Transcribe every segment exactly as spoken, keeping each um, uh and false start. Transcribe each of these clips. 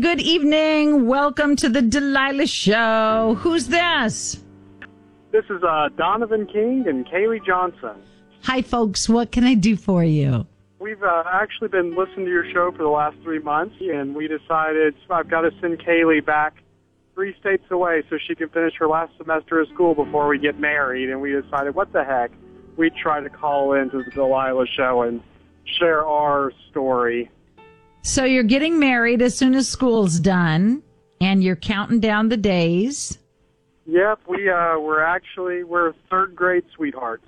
good evening. Welcome to the Delilah Show. Who's this? This is uh, Donovan King and Kaylee Johnson. Hi, folks. What can I do for you? We've uh, actually been listening to your show for the last three months, and we decided I've got to send Kaylee back three states away so she can finish her last semester of school before we get married. And we decided, what the heck? We'd try to call into the Delilah Show and share our story. So you're getting married as soon as school's done, and you're counting down the days. Yep, we, uh, we're actually, we're third grade sweethearts.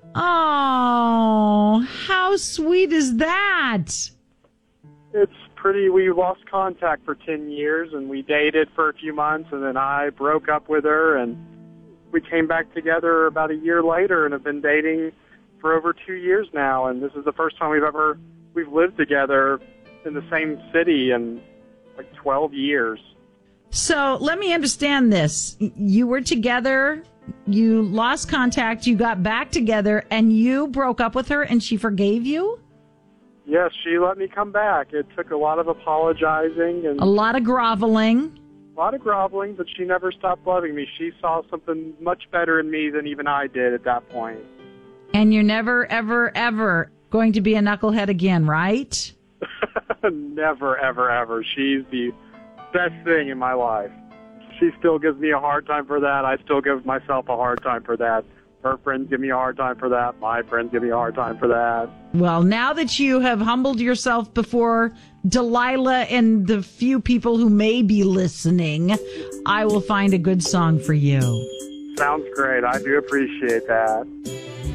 Oh, how sweet is that? It's pretty, we lost contact for ten years, and we dated for a few months, and then I broke up with her, and we came back together about a year later and have been dating for over two years now, and this is the first time we've ever, we've lived together in the same city in like twelve years. So let me understand this. You were together, you lost contact, you got back together, and you broke up with her and she forgave you? Yes, she let me come back. It took a lot of apologizing and a lot of groveling. A lot of groveling, but she never stopped loving me. She saw something much better in me than even I did at that point. And you're never, ever, ever going to be a knucklehead again, right? Never, ever, ever. She's the best thing in my life. She still gives me a hard time for that. I still give myself a hard time for that. Her friends give me a hard time for that. My friends give me a hard time for that. Well, now that you have humbled yourself before Delilah and the few people who may be listening, I will find a good song for you. Sounds great. I do appreciate that.